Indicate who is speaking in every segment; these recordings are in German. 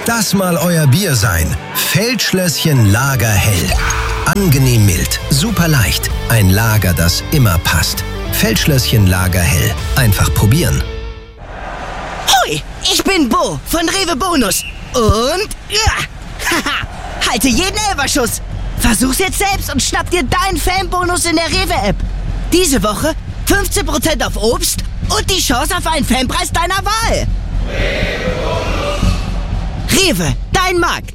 Speaker 1: das mal euer Bier sein. Feldschlösschen Lagerhell. Angenehm mild, super leicht. Ein Lager, das immer passt. Feldschlösschen Lagerhell. Einfach probieren.
Speaker 2: Hoi, ich bin Bo von Rewe Bonus. Und halte jeden Elferschuss. Versuch's jetzt selbst und schnapp dir deinen Fanbonus in der Rewe-App. Diese Woche 15% auf Obst und die Chance auf einen Fanpreis deiner Wahl. Rewe, dein Markt.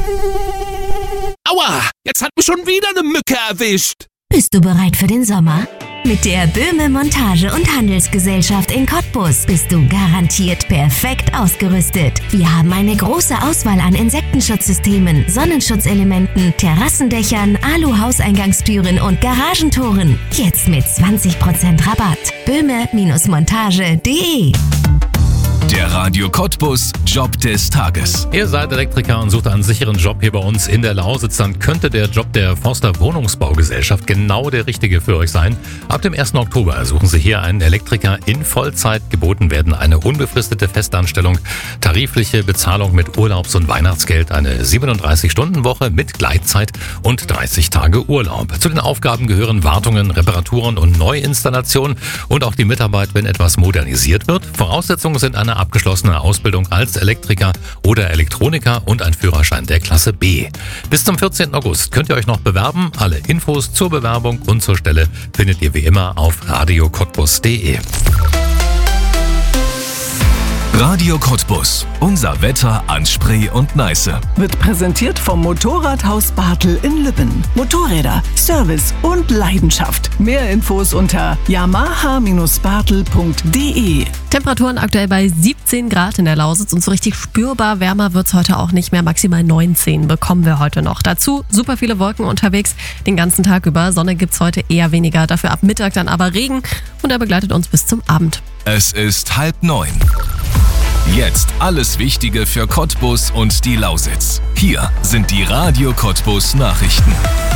Speaker 3: Aua, jetzt hat mich schon wieder eine Mücke erwischt.
Speaker 4: Bist du bereit für den Sommer? Mit der Böhme Montage- und Handelsgesellschaft in Cottbus bist du garantiert perfekt ausgerüstet. Wir haben eine große Auswahl an Insektenschutzsystemen, Sonnenschutzelementen, Terrassendächern, Alu-Hauseingangstüren und Garagentoren. Jetzt mit 20% Rabatt. böhme-montage.de.
Speaker 5: Der Radio Cottbus Job des Tages.
Speaker 6: Ihr seid Elektriker und sucht einen sicheren Job hier bei uns in der Lausitz, dann könnte der Job der Forster Wohnungsbaugesellschaft genau der richtige für euch sein. Ab dem 1. Oktober suchen sie hier einen Elektriker in Vollzeit. Geboten werden eine unbefristete Festanstellung, tarifliche Bezahlung mit Urlaubs- und Weihnachtsgeld, eine 37-Stunden-Woche mit Gleitzeit und 30 Tage Urlaub. Zu den Aufgaben gehören Wartungen, Reparaturen und Neuinstallationen und auch die Mitarbeit, wenn etwas modernisiert wird. Voraussetzungen sind eine abgeschlossene Ausbildung als Elektriker oder Elektroniker und ein Führerschein der Klasse B. Bis zum 14. August könnt ihr euch noch bewerben. Alle Infos zur Bewerbung und zur Stelle findet ihr wie immer auf radiocottbus.de.
Speaker 5: Radio Cottbus. Unser Wetter an Spree und Neiße.
Speaker 7: Wird präsentiert vom Motorradhaus Bartel in Lübben. Motorräder, Service und Leidenschaft. Mehr Infos unter yamaha-bartel.de.
Speaker 8: Temperaturen aktuell bei 17 Grad in der Lausitz und so richtig spürbar wärmer wird es heute auch nicht mehr. Maximal 19 bekommen wir heute noch. Dazu super viele Wolken unterwegs den ganzen Tag über. Sonne gibt's heute eher weniger, dafür ab Mittag dann aber Regen und er begleitet uns bis zum Abend.
Speaker 5: Es ist 8:30. Jetzt alles Wichtige für Cottbus und die Lausitz. Hier sind die Radio Cottbus Nachrichten.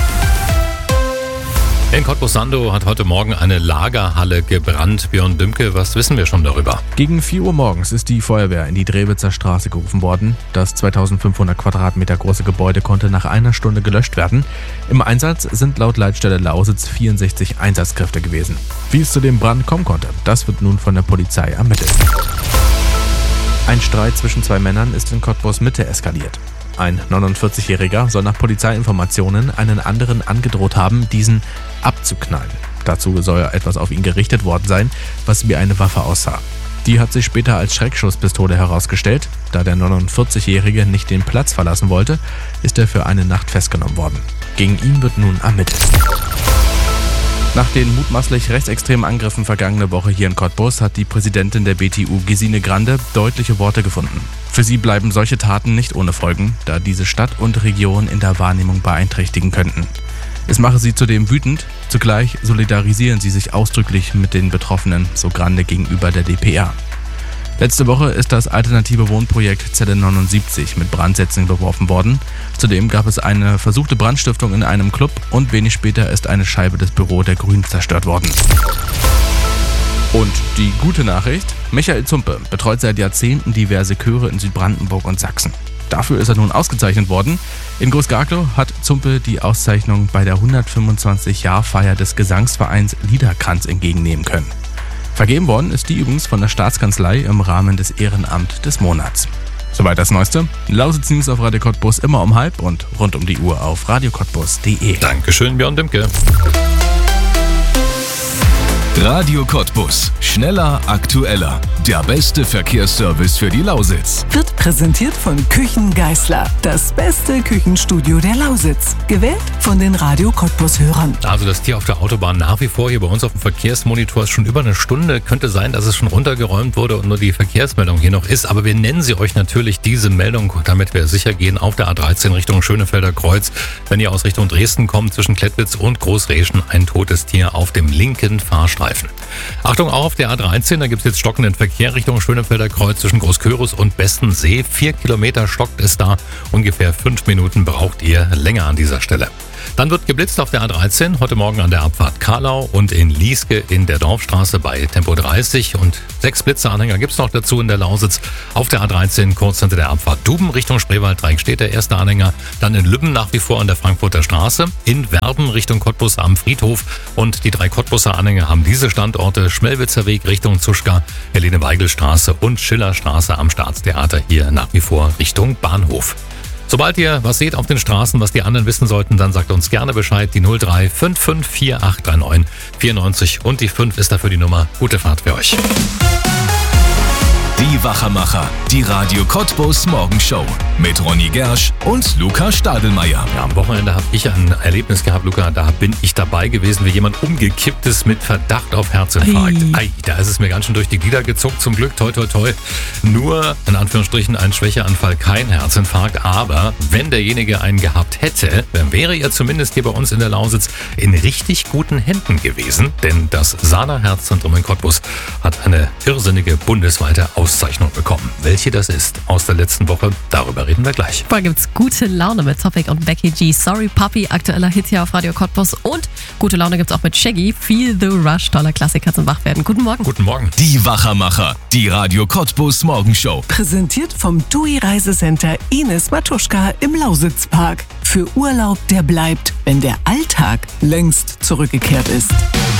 Speaker 6: In Cottbus-Sandow hat heute Morgen eine Lagerhalle gebrannt. Björn Dümke, was wissen wir schon darüber?
Speaker 9: Gegen 4 Uhr morgens ist die Feuerwehr in die Drewitzer Straße gerufen worden. Das 2500 Quadratmeter große Gebäude konnte nach einer Stunde gelöscht werden. Im Einsatz sind laut Leitstelle Lausitz 64 Einsatzkräfte gewesen. Wie es zu dem Brand kommen konnte, das wird nun von der Polizei ermittelt. Ein Streit zwischen 2 Männern ist in Cottbus Mitte eskaliert. Ein 49-Jähriger soll nach Polizeiinformationen einen anderen angedroht haben, diesen abzuknallen. Dazu soll etwas auf ihn gerichtet worden sein, was wie eine Waffe aussah. Die hat sich später als Schreckschusspistole herausgestellt. Da der 49-Jährige nicht den Platz verlassen wollte, ist er für eine Nacht festgenommen worden. Gegen ihn wird nun ermittelt. Nach den mutmaßlich rechtsextremen Angriffen vergangene Woche hier in Cottbus hat die Präsidentin der BTU, Gesine Grande, deutliche Worte gefunden. Für sie bleiben solche Taten nicht ohne Folgen, da diese Stadt und Region in der Wahrnehmung beeinträchtigen könnten. Es mache sie zudem wütend, zugleich solidarisieren sie sich ausdrücklich mit den Betroffenen, so Grande gegenüber der dpa. Letzte Woche ist das alternative Wohnprojekt Zelle 79 mit Brandsätzen beworfen worden. Zudem gab es eine versuchte Brandstiftung in einem Club und wenig später ist eine Scheibe des Büro der Grünen zerstört worden. Und die gute Nachricht: Michael Zumpe betreut seit Jahrzehnten diverse Chöre in Südbrandenburg und Sachsen. Dafür ist er nun ausgezeichnet worden. In Groß-Garklow hat Zumpe die Auszeichnung bei der 125-Jahr-Feier des Gesangsvereins Liederkranz entgegennehmen können. Vergeben worden ist die übrigens von der Staatskanzlei im Rahmen des Ehrenamt des Monats. Soweit das Neueste. Lausitz News auf Radio Cottbus immer um 12 und rund um die Uhr auf radiocottbus.de.
Speaker 6: Dankeschön, Björn Dümke.
Speaker 5: Radio Cottbus. Schneller, aktueller. Der beste Verkehrsservice für die Lausitz.
Speaker 7: Wird präsentiert von Küchen Geisler. Das beste Küchenstudio der Lausitz. Gewählt von den Radio Cottbus-Hörern.
Speaker 6: Also das Tier auf der Autobahn nach wie vor hier bei uns auf dem Verkehrsmonitor ist schon über eine Stunde. Könnte sein, dass es schon runtergeräumt wurde und nur die Verkehrsmeldung hier noch ist. Aber wir nennen sie euch natürlich diese Meldung, damit wir sicher gehen auf der A13 Richtung Schönefelder Kreuz. Wenn ihr aus Richtung Dresden kommt, zwischen Klettwitz und Großreschen ein totes Tier auf dem linken Fahrstreifen. Achtung, auch auf der A13, da gibt es jetzt stockenden Verkehr Richtung Schönefelder Kreuz zwischen Großkörus und Bestensee. 4 Kilometer stockt es da. Ungefähr 5 Minuten braucht ihr länger an dieser Stelle. Dann wird geblitzt auf der A13, heute Morgen an der Abfahrt Karlau und in Lieske in der Dorfstraße bei Tempo 30. Und 6 Blitzeranhänger gibt's noch dazu in der Lausitz. Auf der A13 kurz hinter der Abfahrt Duben Richtung Spreewald-Dreieck steht der erste Anhänger. Dann in Lübben nach wie vor an der Frankfurter Straße. In Werben Richtung Cottbus am Friedhof. Und die 3 Cottbuser Anhänger haben diese Standorte: Schmelwitzer Weg Richtung Zuschka, Helene-Weigel-Straße und Schillerstraße am Staatstheater hier nach wie vor Richtung Bahnhof. Sobald ihr was seht auf den Straßen, was die anderen wissen sollten, dann sagt uns gerne Bescheid. Die 03 55 4839 94 und die 5 ist dafür die Nummer. Gute Fahrt für euch.
Speaker 5: Die Wachermacher, die Radio Cottbus Morgenshow mit Ronny Gersch und Luca Stadelmeier.
Speaker 6: Ja, am Wochenende habe ich ein Erlebnis gehabt, Luca. Da bin ich dabei gewesen, wie jemand umgekippt ist mit Verdacht auf Herzinfarkt. Ei, da ist es mir ganz schön durch die Glieder gezuckt. Zum Glück, toi, toi, toi. Nur, in Anführungsstrichen, ein Schwächeanfall, kein Herzinfarkt. Aber wenn derjenige einen gehabt hätte, dann wäre er zumindest hier bei uns in der Lausitz in richtig guten Händen gewesen. Denn das Sana-Herzzentrum in Cottbus hat eine irrsinnige bundesweite Auszeichnung bekommen. Welche das ist aus der letzten Woche, darüber reden wir gleich.
Speaker 8: Vorher gibt's gute Laune mit Topic und Becky G. Sorry Puppy, aktueller Hit hier auf Radio Cottbus. Und gute Laune gibt's auch mit Shaggy. Feel the Rush, toller Klassiker zum Wachwerden. Guten Morgen.
Speaker 6: Guten Morgen.
Speaker 5: Die Wachermacher, die Radio Cottbus Morgenshow.
Speaker 7: Präsentiert vom TUI Reisecenter Ines Matuschka im Lausitzpark. Für Urlaub, der bleibt, wenn der Alltag längst zurückgekehrt ist.